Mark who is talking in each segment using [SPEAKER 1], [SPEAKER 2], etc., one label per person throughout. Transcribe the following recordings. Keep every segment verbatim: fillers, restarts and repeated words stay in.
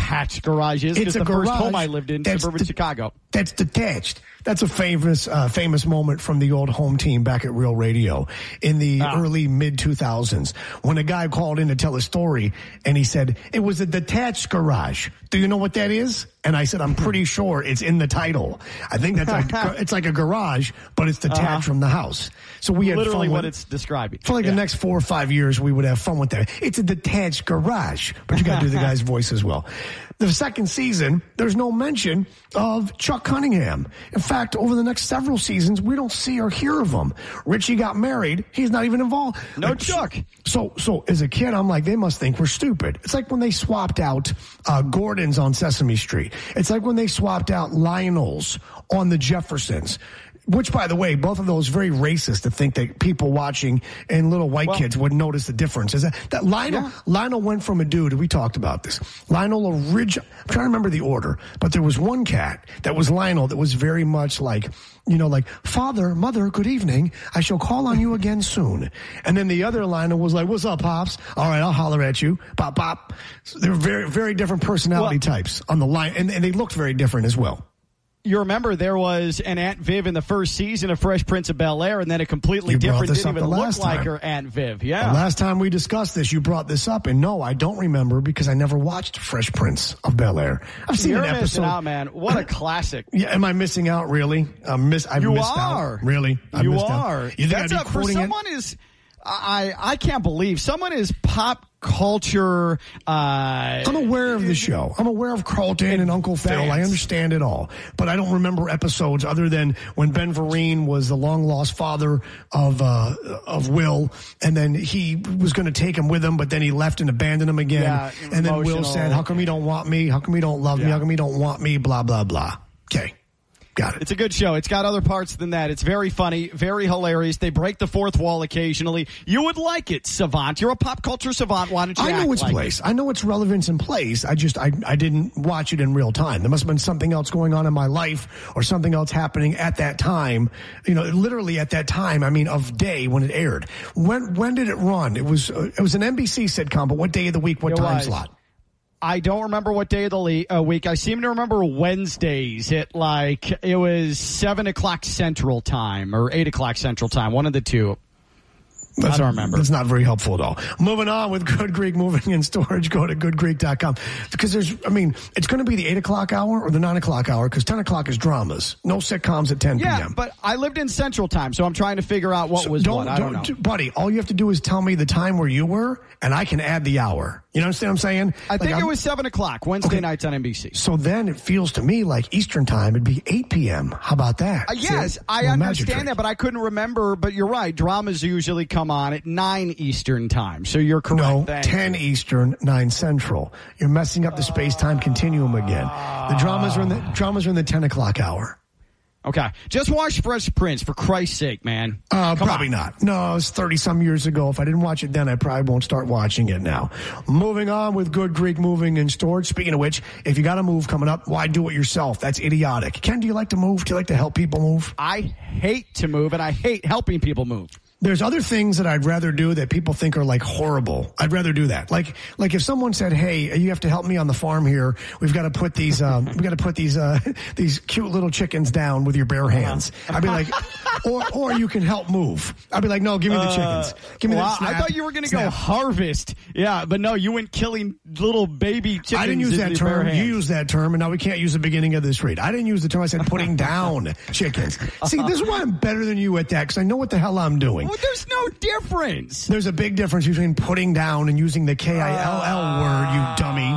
[SPEAKER 1] detached garage is.
[SPEAKER 2] It's a
[SPEAKER 1] the
[SPEAKER 2] garage
[SPEAKER 1] first home I lived in, suburban
[SPEAKER 2] de-
[SPEAKER 1] Chicago.
[SPEAKER 2] That's detached. That's a famous uh, famous moment from the old home team back at Real Radio in the ah. early mid two thousands when a guy called in to tell a story and he said it was a detached garage. Do you know what that is? And I said, I'm pretty sure it's in the title. I think that's like it's like a garage, but it's detached uh-huh. from the house. So we had
[SPEAKER 1] literally
[SPEAKER 2] fun
[SPEAKER 1] what
[SPEAKER 2] with,
[SPEAKER 1] it's describing.
[SPEAKER 2] For like yeah. the next four or five years, we would have fun with that. It's a detached garage, but you got to do the guy's voice as well. The second season, there's no mention of Chuck Cunningham. In fact, over the next several seasons, we don't see or hear of him. Richie got married. He's not even involved.
[SPEAKER 1] No
[SPEAKER 2] like,
[SPEAKER 1] Chuck.
[SPEAKER 2] So, so as a kid, I'm like, they must think we're stupid. It's like when they swapped out uh, Gordon's on Sesame Street. It's like when they swapped out Lionel's on the Jeffersons. Which, by the way, both of those very racist to think that people watching and little white well, kids would notice the difference. Is that, that Lionel, yeah. Lionel went from a dude, we talked about this. Lionel original, I'm trying to remember the order, but there was one cat that was Lionel that was very much like, you know, like, father, mother, good evening. I shall call on you again soon. And then the other Lionel was like, what's up, Pops? All right, I'll holler at you. Pop, pop. So they're very, very different personality well, types on the line, and, and they looked very different as well.
[SPEAKER 1] You remember there was an Aunt Viv in the first season of Fresh Prince of Bel-Air, and then a completely
[SPEAKER 2] you
[SPEAKER 1] different,
[SPEAKER 2] didn't
[SPEAKER 1] even look
[SPEAKER 2] time.
[SPEAKER 1] like her Aunt Viv. Yeah.
[SPEAKER 2] The last time we discussed this, you brought this up, and no, I don't remember because I never watched Fresh Prince of Bel-Air. I've seen
[SPEAKER 1] You're
[SPEAKER 2] an episode.
[SPEAKER 1] missing out, man. What a classic.
[SPEAKER 2] Yeah, am I missing out, really? Uh, miss, I've
[SPEAKER 1] you
[SPEAKER 2] missed
[SPEAKER 1] are.
[SPEAKER 2] out. Really? I've
[SPEAKER 1] you
[SPEAKER 2] missed
[SPEAKER 1] are.
[SPEAKER 2] Out. You think
[SPEAKER 1] That's
[SPEAKER 2] I'd be
[SPEAKER 1] a, for someone
[SPEAKER 2] it?
[SPEAKER 1] is... I I can't believe someone is pop culture. Uh,
[SPEAKER 2] I'm aware of the show. I'm aware of Carlton and Uncle Phil. I understand it all, but I don't remember episodes other than when Ben Vereen was the long lost father of uh, of Will, and then he was going to take him with him, but then he left and abandoned him again.
[SPEAKER 1] Yeah,
[SPEAKER 2] and then
[SPEAKER 1] emotional.
[SPEAKER 2] Will said, "How come you don't want me? How come you don't love
[SPEAKER 1] yeah.
[SPEAKER 2] me? How come you don't want me?" Blah blah blah. Okay. Got it.
[SPEAKER 1] It's a good show. It's got other parts than that. It's very funny, very hilarious. They break the fourth wall occasionally. You would like it, savant. You're a pop culture savant. Why don't you
[SPEAKER 2] I know
[SPEAKER 1] act
[SPEAKER 2] its
[SPEAKER 1] like
[SPEAKER 2] place.
[SPEAKER 1] It?
[SPEAKER 2] I know its relevance and place. I just I I didn't watch it in real time. There must have been something else going on in my life or something else happening at that time. You know, literally at that time. I mean, of day when it aired. When when did it run? It was uh, it was an N B C sitcom, but what day of the week? What
[SPEAKER 1] it
[SPEAKER 2] time
[SPEAKER 1] was.
[SPEAKER 2] slot?
[SPEAKER 1] I don't remember what day of the le- uh, week. I seem to remember Wednesdays at like, it was seven o'clock Central Time or eight o'clock Central Time, one of the two.
[SPEAKER 2] That's,
[SPEAKER 1] I don't remember.
[SPEAKER 2] That's not very helpful at all. Moving on with Good Greek Moving and Storage, go to good greek dot com. Because there's, I mean, it's going to be the eight o'clock hour or the nine o'clock hour because ten o'clock is dramas. No sitcoms at ten
[SPEAKER 1] yeah,
[SPEAKER 2] p.m.
[SPEAKER 1] but I lived in Central Time, so I'm trying to figure out what
[SPEAKER 2] so
[SPEAKER 1] was
[SPEAKER 2] don't,
[SPEAKER 1] what. I don't, don't know.
[SPEAKER 2] Buddy, all you have to do is tell me the time where you were, and I can add the hour. You understand what I'm saying?
[SPEAKER 1] I
[SPEAKER 2] like
[SPEAKER 1] think
[SPEAKER 2] I'm,
[SPEAKER 1] it was seven o'clock, Wednesday
[SPEAKER 2] okay.
[SPEAKER 1] nights on N B C.
[SPEAKER 2] So then it feels to me like Eastern Time, it'd be eight p.m. How about that?
[SPEAKER 1] Uh, yes,
[SPEAKER 2] See,
[SPEAKER 1] I understand that, but I couldn't remember. But you're right. Dramas usually come on at nine Eastern Time, so you're correct.
[SPEAKER 2] No,
[SPEAKER 1] Thank
[SPEAKER 2] ten
[SPEAKER 1] you.
[SPEAKER 2] Eastern, nine Central. You're messing up the space-time continuum again. The dramas are in the dramas are in the ten o'clock hour.
[SPEAKER 1] Okay. Just watch Fresh Prince, for Christ's sake, man.
[SPEAKER 2] Uh, probably
[SPEAKER 1] on.
[SPEAKER 2] not. No, it was thirty-some years ago. If I didn't watch it then, I probably won't start watching it now. Moving on with Good Greek Moving and Storage. Speaking of which, if you got a move coming up, why do it yourself? That's idiotic. Ken, do you like to move? Do you like to help people move?
[SPEAKER 1] I hate to move, and I hate helping people move.
[SPEAKER 2] There's other things that I'd rather do that people think are like horrible. I'd rather do that. Like, like if someone said, "Hey, you have to help me on the farm here. We've got to put these, um, we've got to put these, uh, these cute little chickens down with your bare hands." I'd be like, or, or you can help move. I'd be like, "No, give me the chickens. Give me
[SPEAKER 1] well,
[SPEAKER 2] the snap,
[SPEAKER 1] I thought you were going to go
[SPEAKER 2] snap.
[SPEAKER 1] harvest. Yeah, but no, you went killing little baby chickens.
[SPEAKER 2] I didn't use that
[SPEAKER 1] in your bare
[SPEAKER 2] term. You
[SPEAKER 1] hands.
[SPEAKER 2] used that term, and now we can't use the beginning of this read. I didn't use the term. I said putting down chickens. See, this is why I'm better than you at that, because I know what the hell I'm doing.
[SPEAKER 1] Well, there's no difference.
[SPEAKER 2] There's a big difference between putting down and using the K I L L
[SPEAKER 1] uh,
[SPEAKER 2] word, you dummy.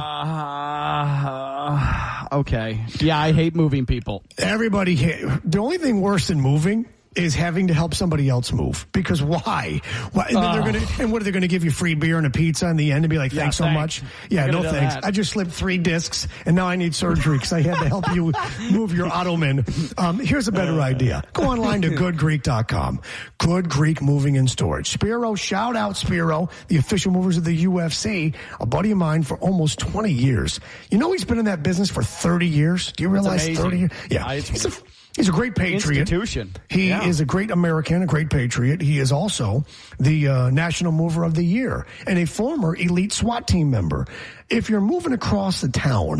[SPEAKER 1] Uh, okay. Yeah, I hate moving people.
[SPEAKER 2] Everybody, the only thing worse than moving is having to help somebody else move. Because why? Why? And, then they're gonna, and what are they going to give you? Free beer and a pizza in the end and be like, thanks
[SPEAKER 1] yeah,
[SPEAKER 2] so
[SPEAKER 1] thanks.
[SPEAKER 2] much? Yeah, no thanks.
[SPEAKER 1] That.
[SPEAKER 2] I just slipped three discs and now I need surgery because I had to help you move your ottoman. Um, here's a better idea. Go online to good greek dot com. Good Greek Moving and Storage. Spiro, shout out Spiro, the official movers of the U F C, a buddy of mine for almost twenty years. You know he's been in that business for thirty years? Do you realize thirty years? Yeah. He's a, He's a great patriot.
[SPEAKER 1] Institution.
[SPEAKER 2] He
[SPEAKER 1] yeah.
[SPEAKER 2] is a great American, a great patriot. He is also the uh, National Mover of the Year and a former elite SWAT team member. If you're moving across the town